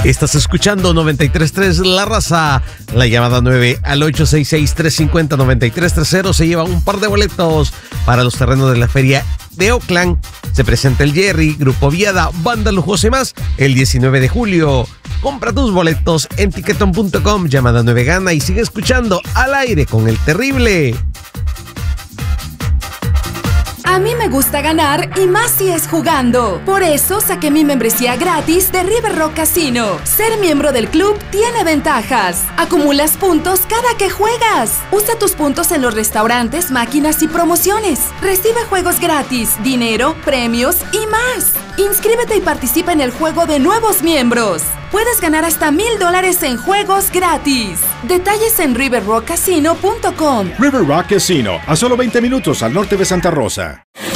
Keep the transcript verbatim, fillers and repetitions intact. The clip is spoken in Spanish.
Estás escuchando noventa y tres punto tres La Raza. La llamada nueve al ocho seis seis, tres cinco cero, nueve tres tres cero se lleva un par de boletos para los terrenos de la feria de Oakland. Se presenta el Jerry, Grupo Viada, Banda Lujosa y más el diecinueve de julio. Compra tus boletos en tiquetón punto com, llamada nueve gana y sigue escuchando Al Aire con el Terrible. A mí me gusta ganar y más si es jugando. Por eso saqué mi membresía gratis de River Rock Casino. Ser miembro del club tiene ventajas. Acumulas puntos cada que juegas. Usa tus puntos en los restaurantes, máquinas y promociones. Recibe juegos gratis, dinero, premios y más. Inscríbete y participa en el juego de nuevos miembros. Puedes ganar hasta mil dólares en juegos gratis. Detalles en river rock casino punto com. River Rock Casino, a solo veinte minutos al norte de Santa Rosa.